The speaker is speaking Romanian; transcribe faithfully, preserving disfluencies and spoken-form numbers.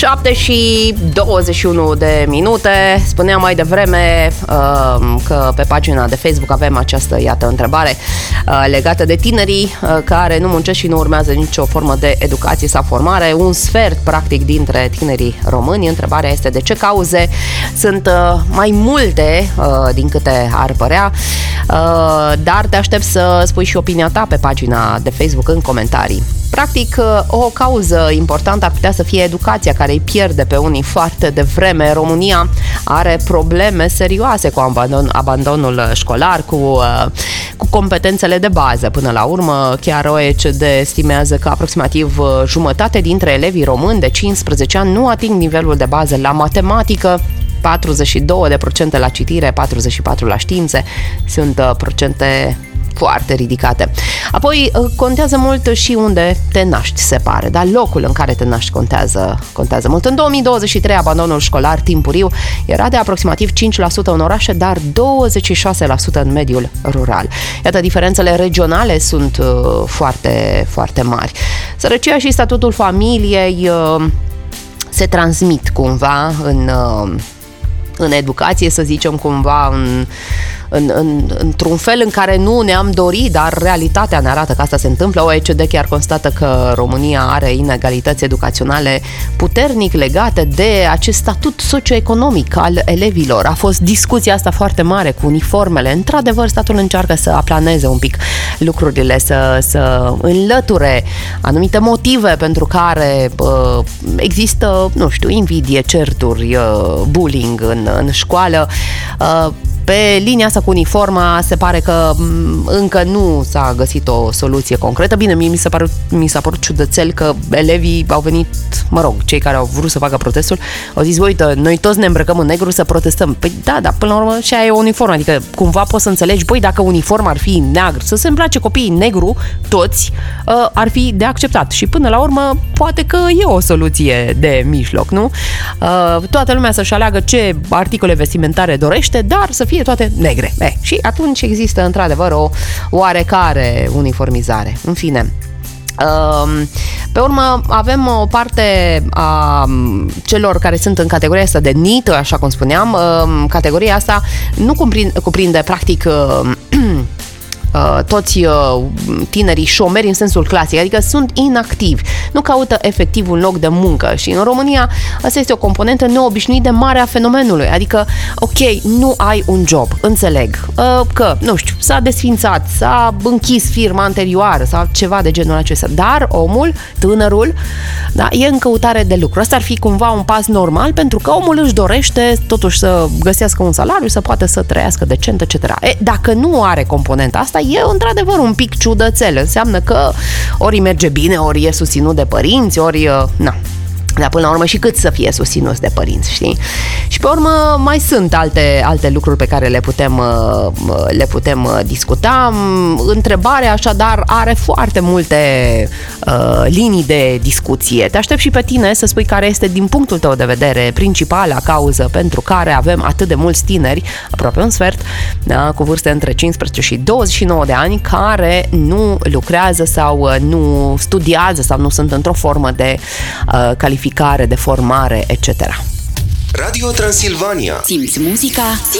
șapte și douăzeci și unu de minute. Spuneam mai devreme uh, că pe pagina de Facebook avem această, iată, întrebare uh, legată de tinerii uh, care nu muncesc și nu urmează nicio formă de educație sau formare. Un sfert, practic, dintre tinerii români. Întrebarea este de ce cauze. Sunt uh, mai multe uh, din câte ar părea, uh, dar te aștept să spui și opinia ta pe pagina de Facebook în comentarii. Practic, o cauză importantă ar putea să fie educația, care îi pierde pe unii foarte devreme. România are probleme serioase cu abandon, abandonul școlar, cu, cu competențele de bază. Până la urmă, chiar O E C D estimează că aproximativ jumătate dintre elevii români de cincisprezece ani nu ating nivelul de bază la matematică, patruzeci și două la sută la citire, patruzeci și patru la sută la științe. Sunt procente foarte ridicate. Apoi contează mult și unde te naști, se pare, dar locul în care te naști contează, contează mult. În două mii douăzeci și trei, abandonul școlar timpuriu era de aproximativ cinci la sută în orașe, dar douăzeci și șase la sută în mediul rural. Iată, diferențele regionale sunt uh, foarte, foarte mari. Sărăcia și statutul familiei uh, se transmit cumva în, uh, în educație, să zicem, cumva în În, în, într-un fel în care nu ne-am dorit, dar realitatea ne arată că asta se întâmplă. O E C D chiar constată că România are inegalități educaționale puternic legate de acest statut socioeconomic al elevilor. A fost discuția asta foarte mare cu uniformele. Într-adevăr, statul încearcă să aplaneze un pic lucrurile, să, să înlăture anumite motive pentru care uh, există, nu știu, invidie, certuri, uh, bullying în, în școală. Uh, Pe linia asta cu uniforma se pare că încă nu s-a găsit o soluție concretă. Bine, mie mi s-a părut, mi s-a părut ciudățel că elevii au venit, mă rog, cei care au vrut să facă protestul, au zis, uite, noi toți ne îmbrăcăm în negru să protestăm. Păi da, dar până la urmă și aia e o uniformă, adică cumva poți să înțelegi, băi, dacă uniforma ar fi negru, să se îmbrace copiii negru, toți, uh, ar fi de acceptat. Și până la urmă, poate că e o soluție de mijloc, nu? Uh, toată lumea să-și aleagă ce articole vestimentare dorește, dar să fie toate negre. E, și atunci există într-adevăr o oarecare uniformizare. În fine, pe urmă avem o parte a celor care sunt în categoria asta de N E E T, așa cum spuneam. Categoria asta nu cuprinde, cuprinde practic toți tinerii șomeri în sensul clasic, adică sunt inactivi, nu caută efectiv un loc de muncă. Și în România asta este o componentă neobișnuit de mare a fenomenului, adică ok, nu ai un job, înțeleg că, nu știu, s-a desfințat, s-a închis firma anterioară sau ceva de genul acesta, dar omul, tânărul, da, e în căutare de lucru. Asta ar fi cumva un pas normal, pentru că omul își dorește totuși să găsească un salariu, să poată să trăiască decent, et cetera. E, dacă nu are componenta asta, e într-adevăr un pic ciudățel. Înseamnă că ori merge bine, ori e susținut de părinți, ori... na. Dar până la urmă și cât să fie susținuți de părinți, știi? Și pe urmă mai sunt alte, alte lucruri pe care le putem, le putem discuta. Întrebarea așadar are foarte multe uh, linii de discuție. Te aștept și pe tine să spui care este, din punctul tău de vedere, principala cauză pentru care avem atât de mulți tineri, aproape un sfert, da, cu vârste între cincisprezece și douăzeci și nouă de ani, care nu lucrează sau nu studiază sau nu sunt într-o formă de uh, calificare, de formare, et cetera. Radio Transilvania. Simți muzica,